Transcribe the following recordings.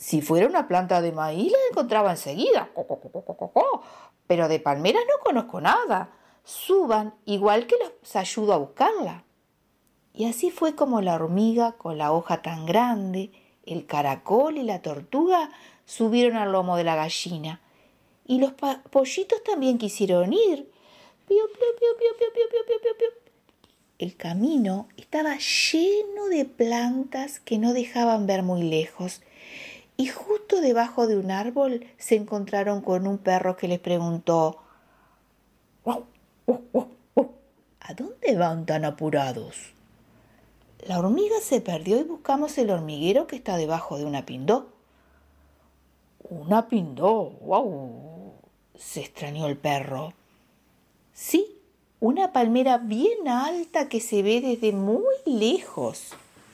Si fuera una planta de maíz la encontraba enseguida, co, co, co, co, co, co, pero de palmeras no conozco nada. Suban, igual que los ayudo a buscarla. Y así fue como la hormiga con la hoja tan grande, el caracol y la tortuga subieron al lomo de la gallina. Y los pollitos también quisieron ir. Piu, piu, piu, piu, piu, piu, piu, piu, piu. El camino estaba lleno de plantas que no dejaban ver muy lejos. Y justo debajo de un árbol se encontraron con un perro que les preguntó: «Guau, ¿a dónde van tan apurados?» La hormiga se perdió y buscamos el hormiguero que está debajo de una pindó. «¿Una pindó? ¡Guau!», se extrañó el perro. Sí, una palmera bien alta que se ve desde muy lejos.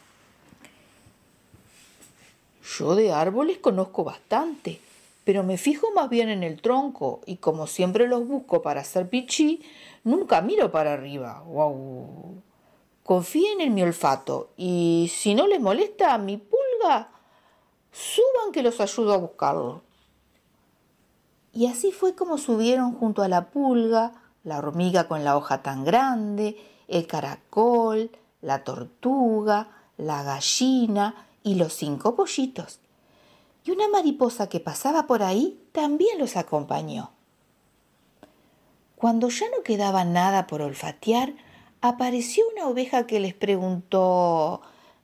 Yo de árboles conozco bastante, pero me fijo más bien en el tronco y como siempre los busco para hacer pichí, nunca miro para arriba. ¡Guau! Confíen en mi olfato y si no les molesta a mi pulga, suban que los ayudo a buscarlo. Y así fue como subieron junto a la pulga, la hormiga con la hoja tan grande, el caracol, la tortuga, la gallina y los 5 pollitos. Y una mariposa que pasaba por ahí también los acompañó. Cuando ya no quedaba nada por olfatear, apareció una oveja que les preguntó: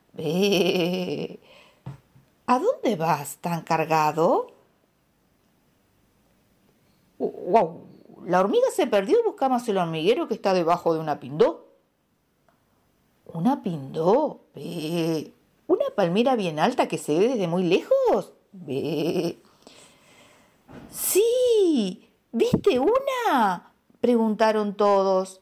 ¿a dónde vas tan cargado? ¡Wow! La hormiga se perdió y buscamos el hormiguero que está debajo de una pindó. ¿Una pindó? ¿Una palmera bien alta que se ve desde muy lejos? ¡Sí! ¿Viste una?, preguntaron todos.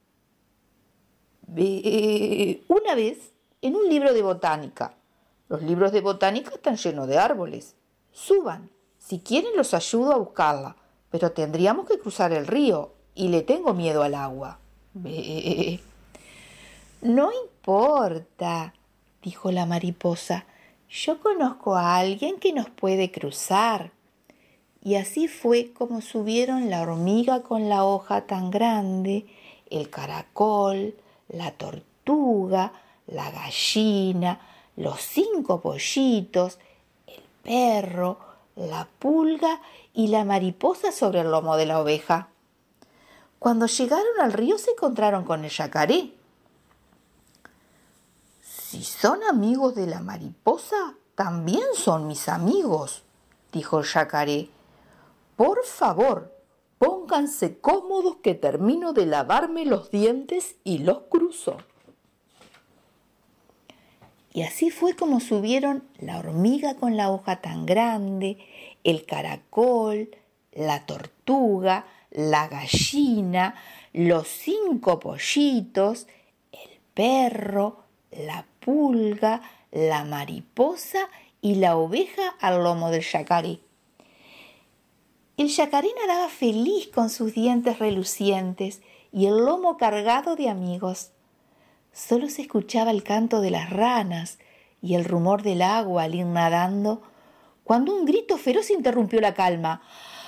Una vez, en un libro de botánica. Los libros de botánica están llenos de árboles. Suban. Si quieren los ayudo a buscarla, pero tendríamos que cruzar el río y le tengo miedo al agua. No importa, dijo la mariposa. Yo conozco a alguien que nos puede cruzar. Y así fue como subieron la hormiga con la hoja tan grande, el caracol, la tortuga, la gallina, los 5 pollitos, el perro, la pulga y la mariposa sobre el lomo de la oveja. Cuando llegaron al río se encontraron con el yacaré. Si son amigos de la mariposa, también son mis amigos, dijo el yacaré. Por favor, pónganse cómodos que termino de lavarme los dientes y los cruzo. Y así fue como subieron la hormiga con la hoja tan grande, el caracol, la tortuga, la gallina, los 5 pollitos, el perro, la pulga, la mariposa y la oveja al lomo del yacaré. El yacaré nadaba feliz con sus dientes relucientes y el lomo cargado de amigos. Solo se escuchaba el canto de las ranas y el rumor del agua al ir nadando, cuando un grito feroz interrumpió la calma.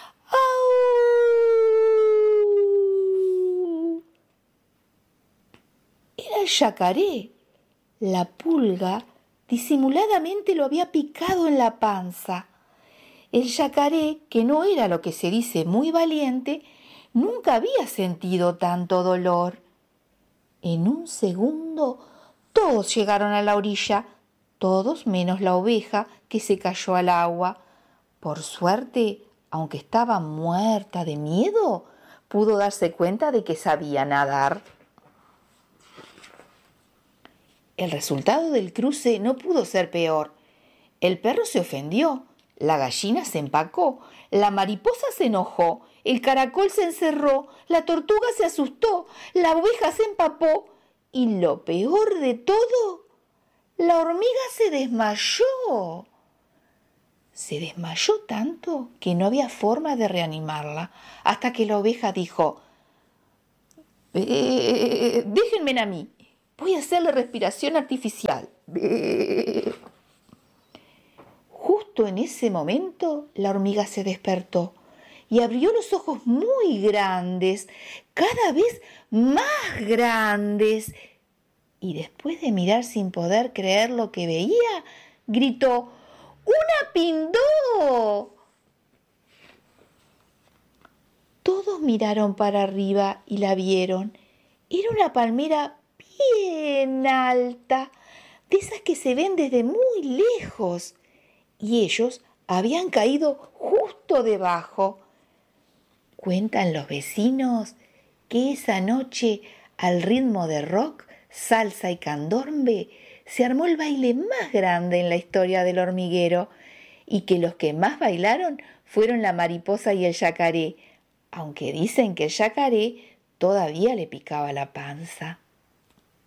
¡Au! Era el yacaré. La pulga disimuladamente lo había picado en la panza. El yacaré, que no era lo que se dice muy valiente, nunca había sentido tanto dolor. En un segundo, todos llegaron a la orilla, todos menos la oveja, que se cayó al agua. Por suerte, aunque estaba muerta de miedo, pudo darse cuenta de que sabía nadar. El resultado del cruce no pudo ser peor. El perro se ofendió. La gallina se empacó, la mariposa se enojó, el caracol se encerró, la tortuga se asustó, la oveja se empapó y lo peor de todo, la hormiga se desmayó. Se desmayó tanto que no había forma de reanimarla, hasta que la oveja dijo: déjenme a mí, voy a hacerle respiración artificial. Justo justo en ese momento la hormiga se despertó y abrió los ojos muy grandes, cada vez más grandes, y después de mirar sin poder creer lo que veía, gritó: ¡Una pindó! Todos miraron para arriba y la vieron. Era una palmera bien alta, de esas que se ven desde muy lejos, y ellos habían caído justo debajo. Cuentan los vecinos que esa noche, al ritmo de rock, salsa y candombe, se armó el baile más grande en la historia del hormiguero, y que los que más bailaron fueron la mariposa y el yacaré, aunque dicen que el yacaré todavía le picaba la panza.